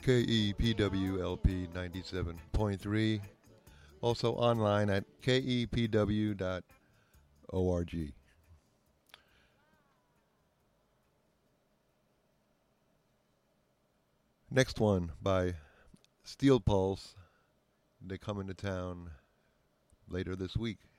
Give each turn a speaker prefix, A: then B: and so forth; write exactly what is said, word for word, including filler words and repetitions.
A: K E P W L P ninety-seven point three. Also online at K E P W dot org. Next one by Steel Pulse. They come into town later this week.